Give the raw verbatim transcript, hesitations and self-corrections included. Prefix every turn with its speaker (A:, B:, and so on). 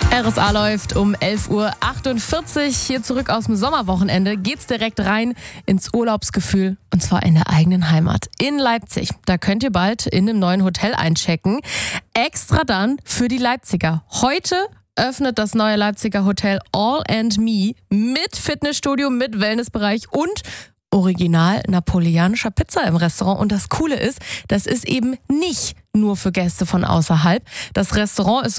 A: R S A läuft um elf Uhr achtundvierzig. Hier zurück aus dem Sommerwochenende geht's direkt rein ins Urlaubsgefühl. Und zwar in der eigenen Heimat. In Leipzig. Da könnt ihr bald in einem neuen Hotel einchecken. Extra dann für die Leipziger. Heute öffnet das neue Leipziger Hotel All and Me mit Fitnessstudio, mit Wellnessbereich und original napoleonischer Pizza im Restaurant. Und das Coole ist, das ist eben nicht nur für Gäste von außerhalb. Das Restaurant ist